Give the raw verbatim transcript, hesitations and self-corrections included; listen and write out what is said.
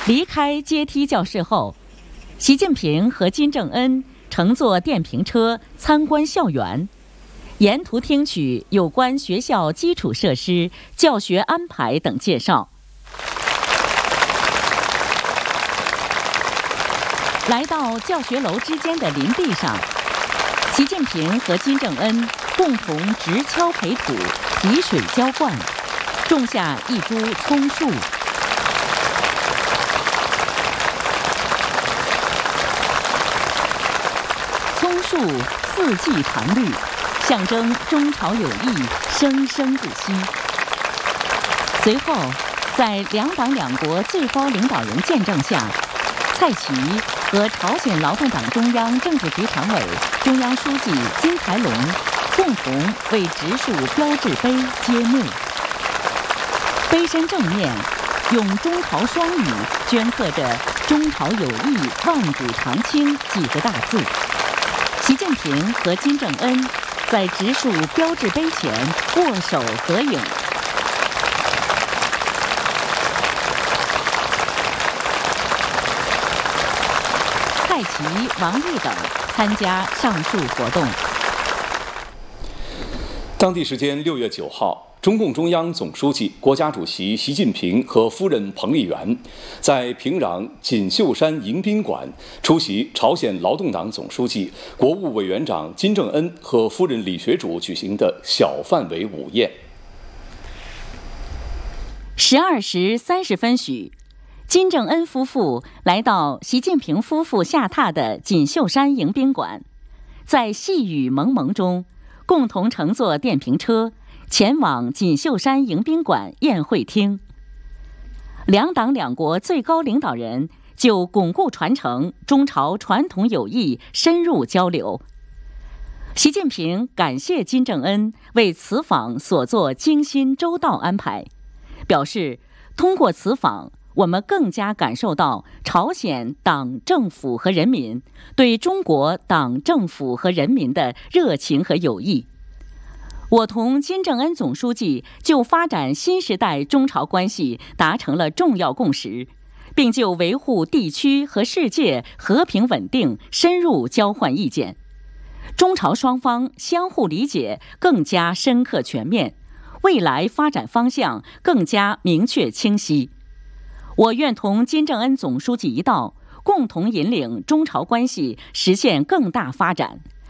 离开阶梯教室后，习近平和金正恩乘坐电瓶车参观校园，沿途听取有关学校基础设施、教学安排等介绍。来到教学楼之间的林地上，习近平和金正恩共同直锹培土、提水浇灌，种下一株葱树。葱树四季常绿，象征中朝友谊生生不息。随后，在两党两国最高领导人见证下，蔡奇和朝鲜劳动党中央政治局常委、中央书记金才龙共同为植树标志碑揭幕。碑身正面用中朝双语镌刻着“中朝友谊万古长青”几个大字。习近平和金正恩在植树标志碑前握手合影。蔡奇、王毅等参加上述活动。 当地时间六月九号，中共中央总书记、国家主席习近平和夫人彭丽媛在平壤锦绣山迎宾馆出席朝鲜劳动党总书记、国务委员长金正恩和夫人李学主举行的小范围午宴。 十二时三十分许，金正恩夫妇来到习近平夫妇下榻的锦绣山迎宾馆，在细雨蒙蒙中，共同乘坐电瓶车前往锦绣山迎宾馆宴会厅。两党两国最高领导人就巩固传承中朝传统友谊深入交流。习近平感谢金正恩为此访所做精心周到安排，表示通过此访，我们更加感受到朝鲜党政府和人民对中国党政府和人民的热情和友谊。我同金正恩总书记就发展新时代中朝关系达成了重要共识，并就维护地区和世界和平稳定深入交换意见。中朝双方相互理解更加深刻全面，未来发展方向更加明确清晰。我愿同金正恩总书记一道，共同引领中朝关系实现更大发展。